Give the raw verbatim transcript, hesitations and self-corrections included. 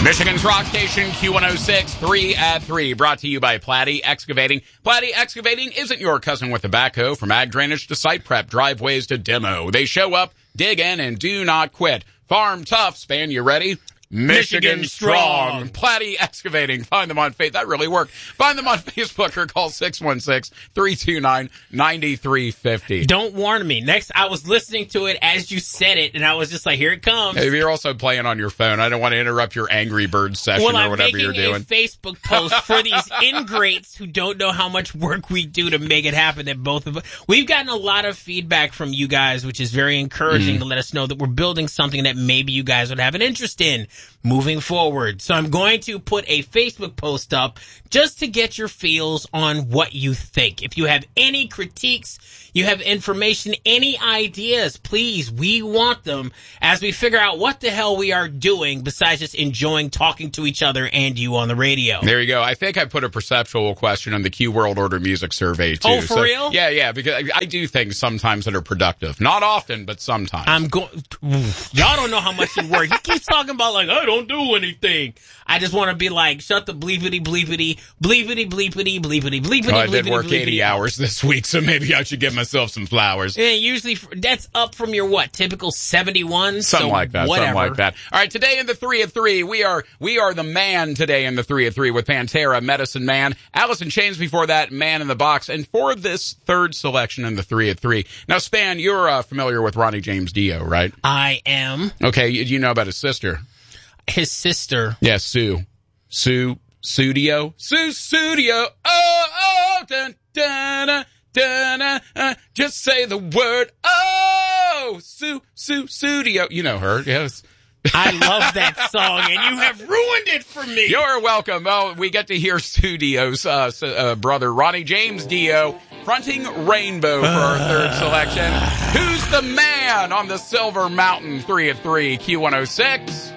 Michigan's Rock Station, Q one oh six, three at three, brought to you by Platte Excavating. Platte Excavating isn't your cousin with a backhoe. From ag drainage to site prep, driveways to demo. They show up, dig in, and do not quit. Farm tough, Span, you ready? Michigan, Michigan strong. strong. Platte Excavating. Find them on Facebook. That really worked. Find them on Facebook or call six one six, three two nine, nine three five zero. Don't warn me. Next, I was listening to it as you said it, and I was just like, here it comes. Hey, you're also playing on your phone. I don't want to interrupt your Angry Birds session well, or whatever you're doing. I'm making a Facebook post for these ingrates who don't know how much work we do to make it happen that both of us. We've gotten a lot of feedback from you guys, which is very encouraging mm. to let us know that we're building something that maybe you guys would have an interest in moving forward. So I'm going to put a Facebook post up just to get your feels on what you think. If you have any critiques, you have information, any ideas, please, we want them as we figure out what the hell we are doing besides just enjoying talking to each other and you on the radio. There you go. I think I put a perceptual question on the Q World Order Music Survey, too. Oh, for so, real? Yeah, yeah, because I, I do things sometimes that are productive. Not often, but sometimes. I'm going. Y'all don't know how much you work. He keeps talking about, like, I don't do anything. I just want to be like, shut the bleepity, bleepity, bleepity, bleepity, bleepity, bleepity, oh, I bleepity, did work bleepity. eighty hours this week, so maybe I should give myself some flowers. And usually, that's up from your, what, typical seventy-one? Something so like that, whatever. something like that. All right, today in the three at three, we are we are the man today in the three at three with Pantera, Medicine Man, Alice in Chains before that, Man in the Box, and for this third selection in the three at three. Now, Span, you're uh, familiar with Ronnie James Dio, right? I am. Okay, you, you know about his sister. His sister. Yeah, Sue. Sue, Sudio. Sue, Sudio. Oh, oh, dun, dun, dun, dun, dun, uh, just say the word. Oh, Sue, Sue, Sudio. You know her, yes. I love that song, and you have ruined it for me. You're welcome. Well, we get to hear Studio's uh, uh, brother, Ronnie James Dio, fronting Rainbow for our third selection. Who's the man on the Silver Mountain three at three, Q one oh six?